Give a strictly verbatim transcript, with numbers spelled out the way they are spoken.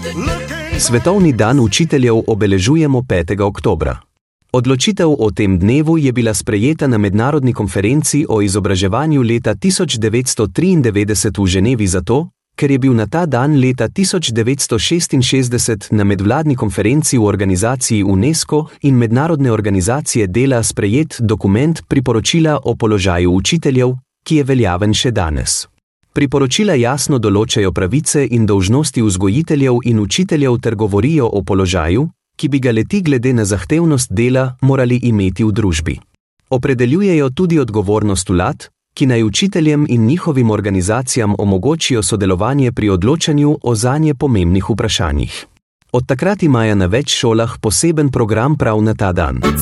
Svetovni dan učiteljev obeležujemo petega oktobra. Odločitev o tem dnevu je bila sprejeta na mednarodni konferenci o izobraževanju leta tisoč devetsto triindevetdeset v Ženevi zato, ker je bil na ta dan leta tisoč devetsto šestinšestdeset na medvladni konferenci v organizaciji UNESCO in mednarodne organizacije dela sprejet dokument priporočila o položaju učiteljev, ki je veljaven še danes. Priporočila jasno določajo pravice in dolžnosti vzgojiteljev in učiteljev ter govorijo o položaju, ki bi ga leti glede na zahtevnost dela morali imeti v družbi. Opredeljujejo tudi odgovornost vlad, ki naj učiteljem in njihovim organizacijam omogočijo sodelovanje pri odločanju o zanje pomembnih vprašanjih. Od takrat imajo na več šolah poseben program prav na ta dan.